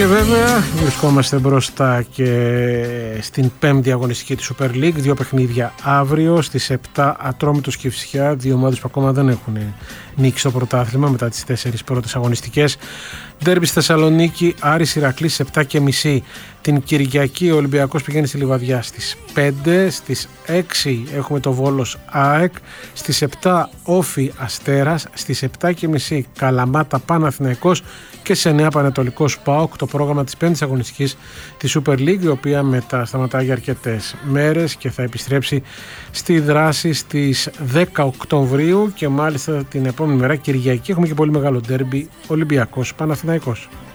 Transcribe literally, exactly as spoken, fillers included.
Και βέβαια βρισκόμαστε μπροστά και στην πέμπτη αγωνιστική της Super League. Δύο παιχνίδια αύριο στις επτά, Ατρόμητος και Κηφισιά. Δύο ομάδες που ακόμα δεν έχουν νίκη στο πρωτάθλημα μετά τις τέσσερις πρώτες αγωνιστικές. Ντέρμπι στη Θεσσαλονίκη, Άρης Ηρακλής στις επτά και μισή. Την Κυριακή ο Ολυμπιακός πηγαίνει στη Λιβαδιά στις πέντε. Στις έξι έχουμε το Βόλος ΑΕΚ. Στις επτά Όφι Αστέρας. Στις επτά και μισή Καλαμάτα Παναθηναϊκός. Και σε εννέα Πανετολικός ΠΑΟΚ, το πρόγραμμα της πέμπτης αγωνιστικής της Super League, η οποία μετά σταματάει για αρκετές μέρες και θα επιστρέψει στη δράση στις δέκα Οκτωβρίου. Και μάλιστα την επόμενη μέρα, Κυριακή, έχουμε και πολύ μεγάλο ντέρμπι, Ολυμπιακός Παναθηναϊκός.